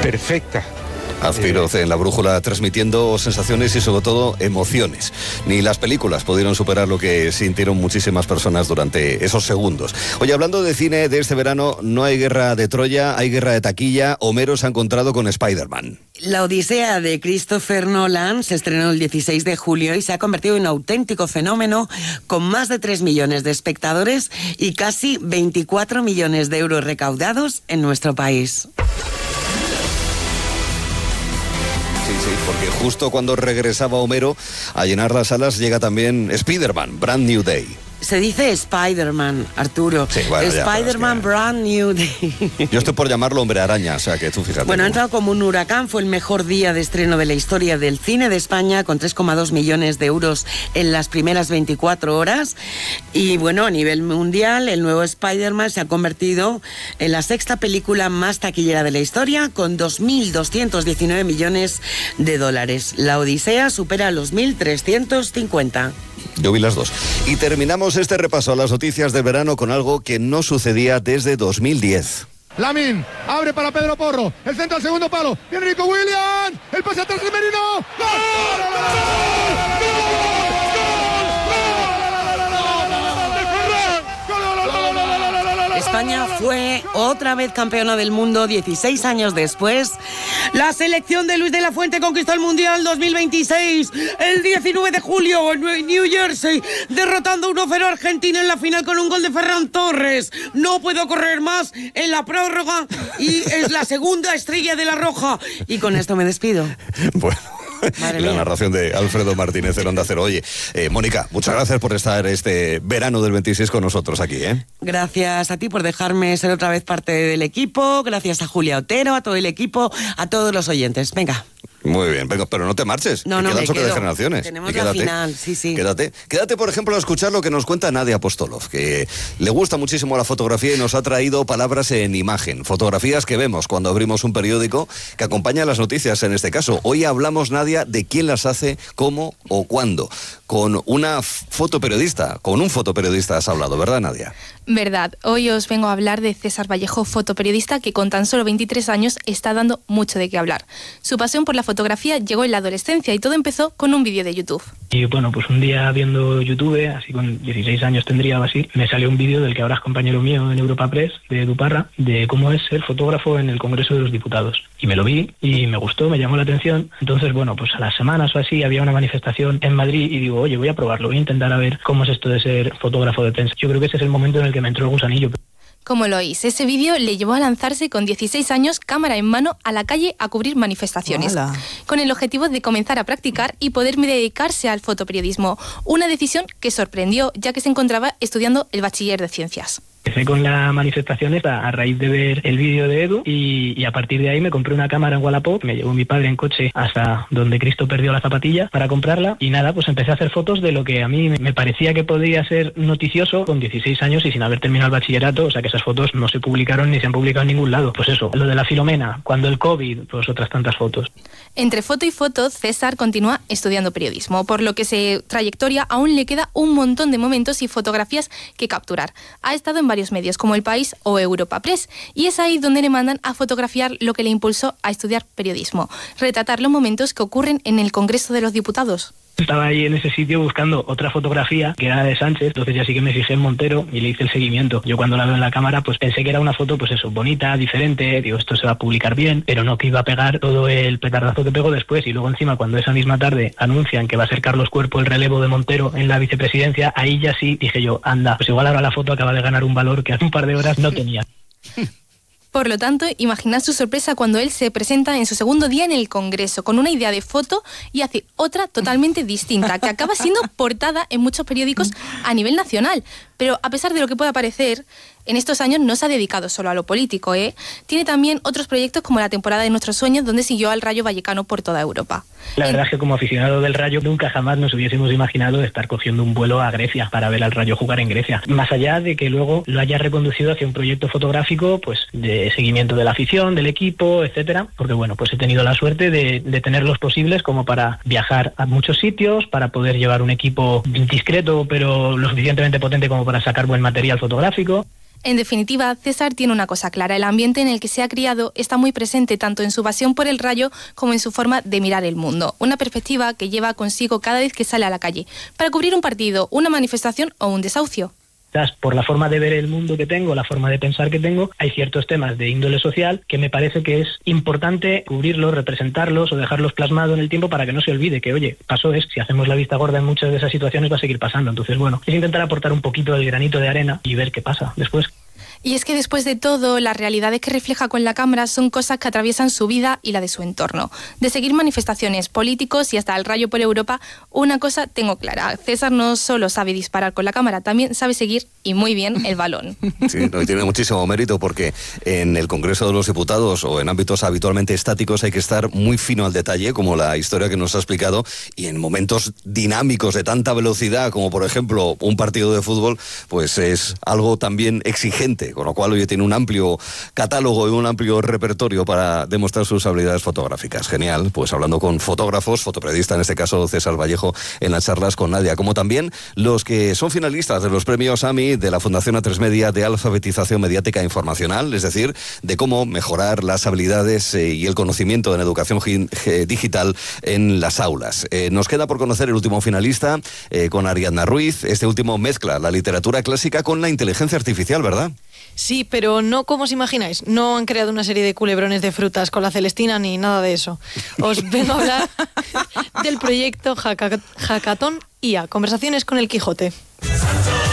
perfecta. Azpiroz en La Brújula, transmitiendo sensaciones y sobre todo emociones. Ni las películas pudieron superar lo que sintieron muchísimas personas durante esos segundos. Oye, hablando de cine de este verano, no hay guerra de Troya, hay guerra de taquilla. Homero se ha encontrado con Spider-Man. La Odisea de Christopher Nolan se estrenó el 16 de julio y se ha convertido en un auténtico fenómeno, con más de 3 millones de espectadores y casi 24 millones de euros recaudados en nuestro país. Sí, porque justo cuando regresaba Homero a llenar las salas llega también Spider-Man, Brand New Day. Se dice Spider-Man, Arturo. Sí, bueno, Spider-Man, Brand New Day. Yo estoy por llamarlo Hombre Araña, o sea que tú fíjate. Bueno, ha entrado como un huracán, fue el mejor día de estreno de la historia del cine de España, con 3,2 millones de euros en las primeras 24 horas. Y bueno, a nivel mundial, el nuevo Spider-Man se ha convertido en la sexta película más taquillera de la historia, con 2.219 millones de dólares. La Odisea supera los 1.350. Yo vi las dos. Y terminamos este repaso a las noticias del verano con algo que no sucedía desde 2010. Lamine, abre para Pedro Porro, el centro al segundo palo, viene Nico Williams, el pase atrás de Merino, ¡gol! España fue otra vez campeona del mundo 16 años después. La selección de Luis de la Fuente conquistó el Mundial 2026 el 19 de julio en New Jersey, derrotando 1-0 a Argentina en la final con un gol de Ferran Torres. No puedo correr más en la prórroga y es la segunda estrella de la Roja. Y con esto me despido. Bueno. Madre y la mía. narración de Alfredo Martínez en Onda Cero. Oye, Mónica, muchas gracias por estar este verano del 26 con nosotros aquí, ¿eh? Gracias a ti por dejarme ser otra vez parte del equipo, gracias a Julia Otero, a todo el equipo, a todos los oyentes. Venga. Muy bien, venga, pero no te marches. No, que no, queda me choque quedo. de generaciones. Tenemos Y quédate, la final, sí. Quédate, por ejemplo, a escuchar lo que nos cuenta Nadia Apostolov, que le gusta muchísimo la fotografía y nos ha traído palabras en imagen, fotografías que vemos cuando abrimos un periódico que acompaña las noticias en este caso. Hoy hablamos, Nadia, de quién las hace, cómo o cuándo. Con una fotoperiodista, con un fotoperiodista has hablado, ¿verdad, Nadia? Verdad, hoy os vengo a hablar de César Vallejo, fotoperiodista que con tan solo 23 años está dando mucho de qué hablar. Su pasión por la fotografía llegó en la adolescencia y todo empezó con un vídeo de YouTube. Y bueno, pues un día viendo YouTube, así con 16 años tendría o así, me salió un vídeo del que ahora es compañero mío en Europa Press, de Edu Parra, de cómo es ser fotógrafo en el Congreso de los Diputados. Y me lo vi y me gustó, me llamó la atención. Entonces, bueno, pues a las semanas o así había una manifestación en Madrid y digo, oye, voy a probarlo, voy a intentar a ver cómo es esto de ser fotógrafo de prensa. Yo creo que ese es el momento en el que me entró el gusanillo. Como lo oís, ese vídeo le llevó a lanzarse con 16 años, cámara en mano, a la calle a cubrir manifestaciones. ¡Hola! Con el objetivo de comenzar a practicar y poder dedicarse al fotoperiodismo. Una decisión que sorprendió, ya que se encontraba estudiando el bachiller de ciencias. Empecé con las manifestaciones a raíz de ver el vídeo de Edu y a partir de ahí me compré una cámara en Wallapop, me llevó mi padre en coche hasta donde Cristo perdió la zapatilla para comprarla y nada, pues empecé a hacer fotos de lo que a mí me parecía que podría ser noticioso con 16 años y sin haber terminado el bachillerato, o sea que esas fotos no se publicaron ni se han publicado en ningún lado. Pues eso, lo de la Filomena, cuando el COVID, pues otras tantas fotos. Entre foto y foto, César continúa estudiando periodismo, por lo que su trayectoria aún le queda un montón de momentos y fotografías que capturar. Ha estado en varios medios como El País o Europa Press y es ahí donde le mandan a fotografiar lo que le impulsó a estudiar periodismo, retratar los momentos que ocurren en el Congreso de los Diputados. Estaba ahí en ese sitio buscando otra fotografía que era de Sánchez, entonces ya sí que me fijé en Montero y le hice el seguimiento. Yo cuando la veo en la cámara pues pensé que era una foto pues eso, bonita, diferente, digo esto se va a publicar bien, pero no que iba a pegar todo el petardazo que pegó después y luego encima cuando esa misma tarde anuncian que va a ser Carlos Cuerpo el relevo de Montero en la vicepresidencia, ahí ya sí dije yo, anda, pues igual ahora la foto acaba de ganar un valor que hace un par de horas no tenía. Por lo tanto, imaginad su sorpresa cuando él se presenta en su segundo día en el Congreso con una idea de foto y hace otra totalmente distinta, que acaba siendo portada en muchos periódicos a nivel nacional. Pero a pesar de lo que pueda parecer, en estos años no se ha dedicado solo a lo político, ¿eh? Tiene también otros proyectos como la temporada de Nuestros Sueños, donde siguió al Rayo Vallecano por toda Europa. La verdad es que como aficionado del Rayo nunca jamás nos hubiésemos imaginado estar cogiendo un vuelo a Grecia para ver al Rayo jugar en Grecia. Más allá de que luego lo haya reconducido hacia un proyecto fotográfico pues de seguimiento de la afición, del equipo, etcétera, porque bueno, pues he tenido la suerte de tener los posibles como para viajar a muchos sitios, para poder llevar un equipo discreto pero lo suficientemente potente como para sacar buen material fotográfico. En definitiva, César tiene una cosa clara: el ambiente en el que se ha criado está muy presente tanto en su pasión por el Rayo como en su forma de mirar el mundo. Una perspectiva que lleva consigo cada vez que sale a la calle, para cubrir un partido, una manifestación o un desahucio. Por la forma de ver el mundo que tengo, la forma de pensar que tengo, hay ciertos temas de índole social que me parece que es importante cubrirlos, representarlos o dejarlos plasmados en el tiempo para que no se olvide que, oye, pasó esto, si hacemos la vista gorda en muchas de esas situaciones va a seguir pasando. Entonces, bueno, es intentar aportar un poquito del granito de arena y ver qué pasa después. Y es que después de todo, las realidades que refleja con la cámara son cosas que atraviesan su vida y la de su entorno. De seguir manifestaciones, políticos y hasta el Rayo por Europa, una cosa tengo clara: César no solo sabe disparar con la cámara, también sabe seguir, y muy bien, el balón. Sí, no, y tiene muchísimo mérito, porque en el Congreso de los Diputados o en ámbitos habitualmente estáticos hay que estar muy fino al detalle, como la historia que nos ha explicado, y en momentos dinámicos de tanta velocidad, como por ejemplo un partido de fútbol, pues es algo también exigente. Con lo cual, hoy tiene un amplio catálogo y un amplio repertorio para demostrar sus habilidades fotográficas. Genial, pues hablando con fotógrafos, fotoperiodista en este caso César Vallejo, en las charlas con Nadia, como también los que son finalistas de los premios AMI de la Fundación A3 Media de alfabetización mediática e informacional, es decir, de cómo mejorar las habilidades y el conocimiento en educación digital en las aulas. Nos queda por conocer el último finalista, con Ariadna Ruiz. Este último mezcla la literatura clásica con la inteligencia artificial, ¿verdad? Sí, pero no como os imagináis. No han creado una serie de culebrones de frutas con la Celestina ni nada de eso. Os vengo a hablar del proyecto Hackathon IA, conversaciones con el Quijote.